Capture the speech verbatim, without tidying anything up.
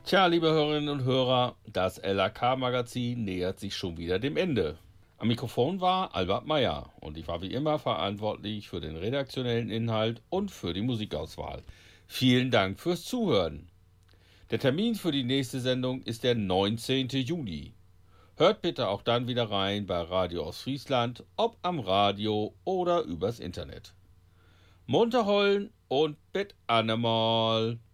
Tja, liebe Hörerinnen und Hörer, das L A K-Magazin nähert sich schon wieder dem Ende. Am Mikrofon war Albert Meyer und ich war wie immer verantwortlich für den redaktionellen Inhalt und für die Musikauswahl. Vielen Dank fürs Zuhören. Der Termin für die nächste Sendung ist der neunzehnten Juni. Hört bitte auch dann wieder rein bei Radio Ostfriesland, ob am Radio oder übers Internet. Munter heulen und bis annemal.